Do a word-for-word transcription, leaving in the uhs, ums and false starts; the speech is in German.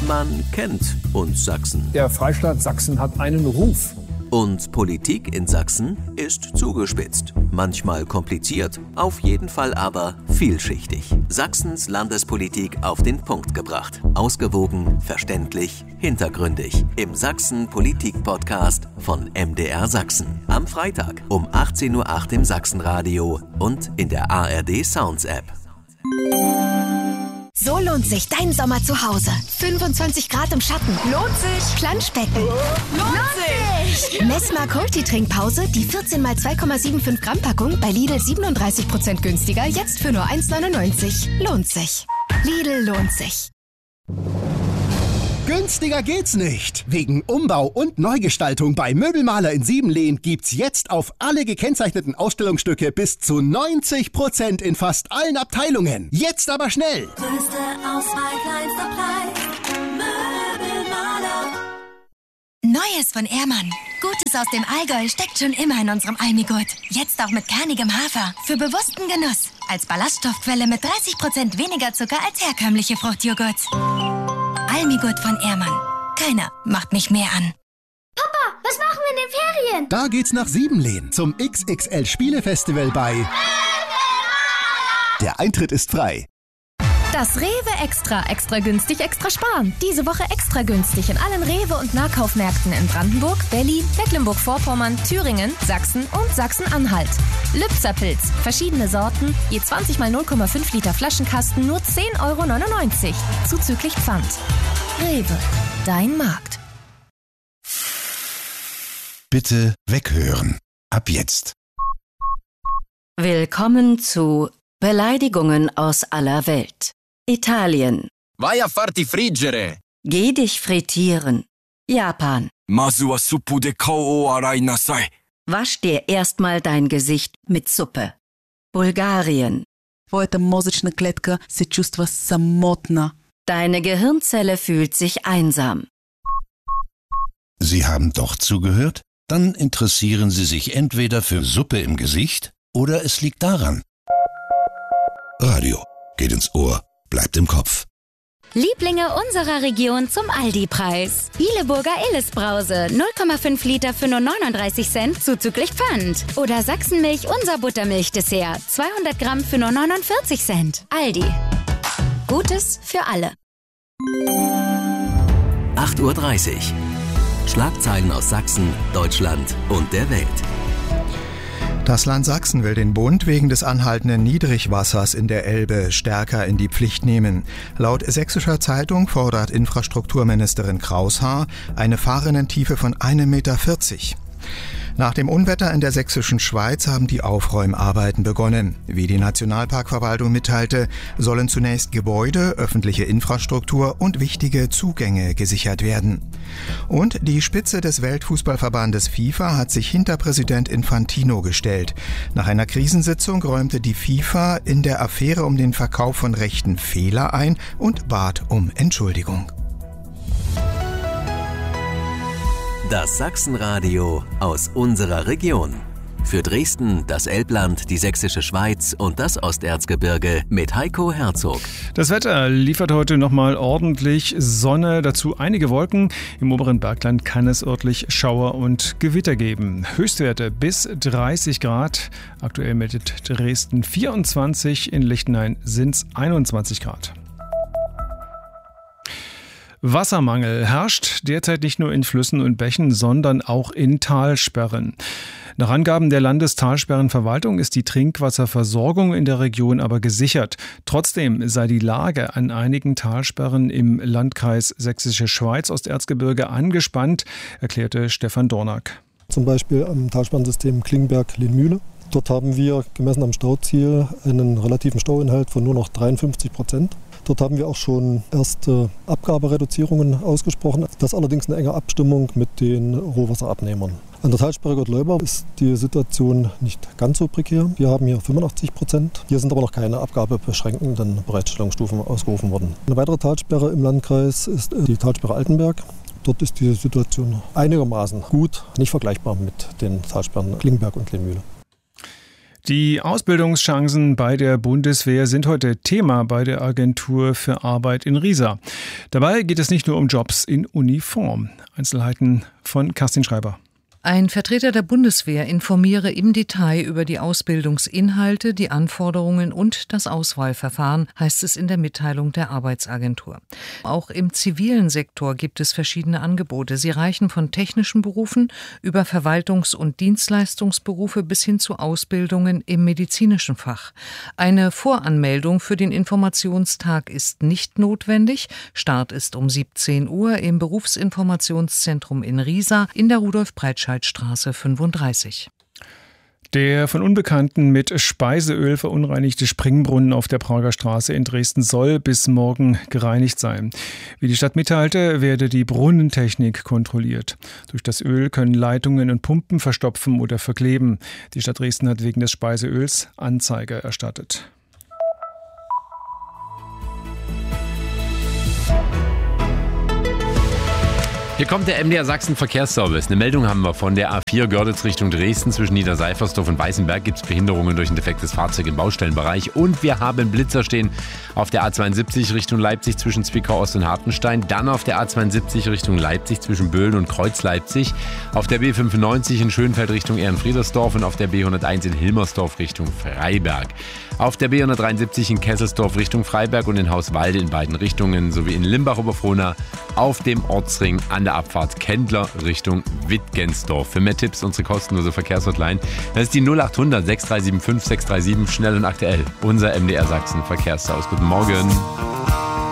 Man kennt uns Sachsen. Der Freistaat Sachsen hat einen Ruf. Und Politik in Sachsen ist zugespitzt. Manchmal kompliziert, auf jeden Fall aber vielschichtig. Sachsens Landespolitik auf den Punkt gebracht. Ausgewogen, verständlich, hintergründig. Im Sachsen-Politik-Podcast von M D R Sachsen. Am Freitag um achtzehn Uhr acht im Sachsenradio und in der A R D Sounds App. So lohnt sich dein Sommer zu Hause. fünfundzwanzig Grad im Schatten. Lohnt sich. Planschbecken. Lohnt sich. Messmer Multi-Trinkpause, die vierzehn mal zwei Komma fünfundsiebzig Gramm Packung bei Lidl siebenunddreißig Prozent günstiger, jetzt für nur eins neunundneunzig. Lohnt sich. Lidl lohnt sich. Günstiger geht's nicht. Wegen Umbau und Neugestaltung bei Möbelmaler in Siebenlehn gibt's jetzt auf alle gekennzeichneten Ausstellungsstücke bis zu neunzig Prozent in fast allen Abteilungen. Jetzt aber schnell. Größte Auswahl, kleinster Preis. Möbelmaler. Neues von Ehrmann. Gutes aus dem Allgäu steckt schon immer in unserem Almigurt. Jetzt auch mit kernigem Hafer. Für bewussten Genuss. Als Ballaststoffquelle mit dreißig Prozent weniger Zucker als herkömmliche Fruchtjoghurts. Almigurt von Ehrmann. Keiner macht mich mehr an. Papa, was machen wir in den Ferien? Da geht's nach Siebenlehn zum X X L Spielefestival bei Der Eintritt ist frei. Das Rewe Extra. Extra günstig, extra sparen. Diese Woche extra günstig in allen Rewe- und Nahkaufmärkten in Brandenburg, Berlin, Mecklenburg-Vorpommern, Thüringen, Sachsen und Sachsen-Anhalt. Lübserpilz. Verschiedene Sorten. Je zwanzig mal null Komma fünf Liter Flaschenkasten nur zehn Euro neunundneunzig. Zuzüglich Pfand. Rewe. Dein Markt. Bitte weghören. Ab jetzt. Willkommen zu Beleidigungen aus aller Welt. Italien. Vai a farti friggere. Geh dich frittieren. Japan. Masu wa suppu de kao o arai nasai. Wasch dir erstmal dein Gesicht mit Suppe. Bulgarien. Твоята мозъчна клетка се чувства самотна. Deine Gehirnzelle fühlt sich einsam. Sie haben doch zugehört? Dann interessieren Sie sich entweder für Suppe im Gesicht oder es liegt daran. Radio geht ins Ohr, bleibt im Kopf. Lieblinge unserer Region zum Aldi-Preis. Bieleburger Illes-Brause, null Komma fünf Liter für nur neununddreißig Cent, zuzüglich Pfand. Oder Sachsenmilch, unser Buttermilch-Dessert, zweihundert Gramm für nur neunundvierzig Cent. Aldi. Gutes für alle. acht Uhr dreißig. Schlagzeilen aus Sachsen, Deutschland und der Welt. Das Land Sachsen will den Bund wegen des anhaltenden Niedrigwassers in der Elbe stärker in die Pflicht nehmen. Laut Sächsischer Zeitung fordert Infrastrukturministerin Kraushaar eine Fahrrinnentiefe von einem Meter vierzig. Nach dem Unwetter in der sächsischen Schweiz haben die Aufräumarbeiten begonnen. Wie die Nationalparkverwaltung mitteilte, sollen zunächst Gebäude, öffentliche Infrastruktur und wichtige Zugänge gesichert werden. Und die Spitze des Weltfußballverbandes FIFA hat sich hinter Präsident Infantino gestellt. Nach einer Krisensitzung räumte die FIFA in der Affäre um den Verkauf von Rechten Fehler ein und bat um Entschuldigung. Das Sachsenradio aus unserer Region. Für Dresden, das Elbland, die Sächsische Schweiz und das Osterzgebirge mit Heiko Herzog. Das Wetter liefert heute nochmal ordentlich Sonne, dazu einige Wolken. Im oberen Bergland kann es örtlich Schauer und Gewitter geben. Höchstwerte bis dreißig Grad. Aktuell meldet Dresden vierundzwanzig, in Lichtenhain sind es einundzwanzig Grad. Wassermangel herrscht derzeit nicht nur in Flüssen und Bächen, sondern auch in Talsperren. Nach Angaben der Landestalsperrenverwaltung ist die Trinkwasserversorgung in der Region aber gesichert. Trotzdem sei die Lage an einigen Talsperren im Landkreis Sächsische Schweiz Osterzgebirge angespannt, erklärte Stefan Dornack. Zum Beispiel am Talsperrensystem Klingberg-Lehnmühle. Dort haben wir gemessen am Stauziel einen relativen Stauinhalt von nur noch dreiundfünfzig Prozent. Dort haben wir auch schon erste Abgabereduzierungen ausgesprochen. Das ist allerdings eine enge Abstimmung mit den Rohwasserabnehmern. An der Talsperre Gottleuba ist die Situation nicht ganz so prekär. Wir haben hier fünfundachtzig Prozent. Hier sind aber noch keine abgabebeschränkenden Bereitstellungsstufen ausgerufen worden. Eine weitere Talsperre im Landkreis ist die Talsperre Altenberg. Dort ist die Situation einigermaßen gut, nicht vergleichbar mit den Talsperren Klingberg und Lehnmühle. Die Ausbildungschancen bei der Bundeswehr sind heute Thema bei der Agentur für Arbeit in Riesa. Dabei geht es nicht nur um Jobs in Uniform. Einzelheiten von Kerstin Schreiber. Ein Vertreter der Bundeswehr informiere im Detail über die Ausbildungsinhalte, die Anforderungen und das Auswahlverfahren, heißt es in der Mitteilung der Arbeitsagentur. Auch im zivilen Sektor gibt es verschiedene Angebote. Sie reichen von technischen Berufen über Verwaltungs- und Dienstleistungsberufe bis hin zu Ausbildungen im medizinischen Fach. Eine Voranmeldung für den Informationstag ist nicht notwendig. Start ist um siebzehn Uhr im Berufsinformationszentrum in Riesa in der Rudolf-Breitscheid Straße fünfunddreißig. Der von Unbekannten mit Speiseöl verunreinigte Springbrunnen auf der Prager Straße in Dresden soll bis morgen gereinigt sein. Wie die Stadt mitteilte, werde die Brunnentechnik kontrolliert. Durch das Öl können Leitungen und Pumpen verstopfen oder verkleben. Die Stadt Dresden hat wegen des Speiseöls Anzeige erstattet. Hier kommt der M D R Sachsen Verkehrsservice. Eine Meldung haben wir von der A vier Görlitz Richtung Dresden. Zwischen Niederseifersdorf und Weißenberg gibt es Behinderungen durch ein defektes Fahrzeug im Baustellenbereich. Und wir haben Blitzer stehen auf der A zweiundsiebzig Richtung Leipzig zwischen Zwickau Ost und Hartenstein. Dann auf der A zweiundsiebzig Richtung Leipzig zwischen Böhlen und Kreuz Leipzig. Auf der B fünfundneunzig in Schönfeld Richtung Ehrenfriedersdorf und auf der B hunderteins in Hilmersdorf Richtung Freiberg. Auf der B hundertdreiundsiebzig in Kesselsdorf Richtung Freiberg und in Hauswalde in beiden Richtungen sowie in Limbach-Oberfrohna auf dem Ortsring an der Abfahrt Kendler Richtung Wittgensdorf. Für mehr Tipps unsere kostenlose Verkehrshotline. Das ist die null achthundert sechs drei sieben fünf sechs drei sieben, schnell und aktuell. Unser M D R Sachsen Verkehrshaus. Guten Morgen.